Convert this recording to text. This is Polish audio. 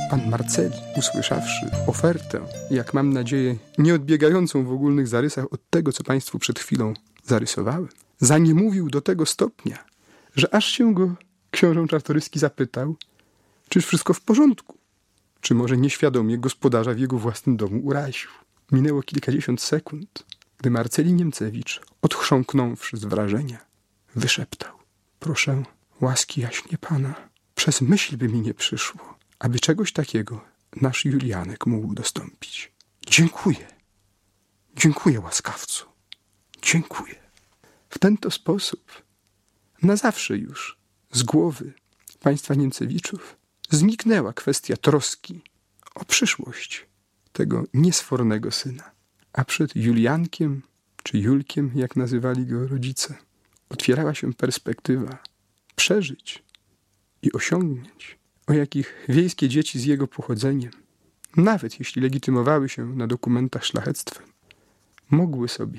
Pan Marceli, usłyszawszy ofertę, jak mam nadzieję, nieodbiegającą w ogólnych zarysach od tego, co państwu przed chwilą zarysowałem, zaniemówił do tego stopnia, że aż się go książę Czartoryski zapytał, czyż wszystko w porządku, czy może nieświadomie gospodarza w jego własnym domu uraził. Minęło kilkadziesiąt sekund, gdy Marceli Niemcewicz, odchrząknąwszy z wrażenia, wyszeptał: proszę łaski jaśnie pana, przez myśl by mi nie przyszło, aby czegoś takiego nasz Julianek mógł dostąpić. Dziękuję. Dziękuję, łaskawcu. Dziękuję. W ten to sposób, na zawsze już, z głowy państwa Niemcewiczów zniknęła kwestia troski o przyszłość tego niesfornego syna. A przed Juliankiem, czy Julkiem, jak nazywali go rodzice, otwierała się perspektywa przeżyć i osiągnięć, o jakich wiejskie dzieci z jego pochodzeniem, nawet jeśli legitymowały się na dokumentach szlachectwem, mogły sobie